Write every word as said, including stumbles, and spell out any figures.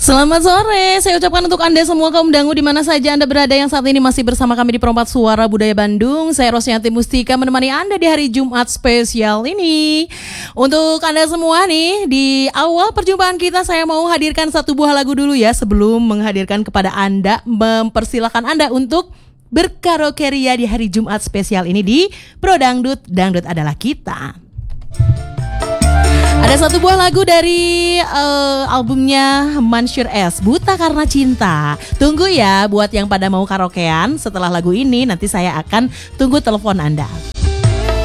Selamat sore, saya ucapkan untuk Anda semua kaum dangu di mana saja Anda berada yang saat ini masih bersama kami di Perempat Suara Budaya Bandung. Saya Rosyanti Mustika menemani Anda di hari Jumat spesial ini. Untuk Anda semua nih, di awal perjumpaan kita saya mau hadirkan satu buah lagu dulu ya sebelum menghadirkan kepada Anda, mempersilahkan Anda untuk berkaraoke ria di hari Jumat spesial ini di Pro Dangdut, Dangdut Adalah Kita. Ada satu buah lagu dari uh, albumnya Mansyur S, Buta Karena Cinta. Tunggu ya buat yang pada mau karaokean setelah lagu ini, nanti saya akan tunggu telepon Anda.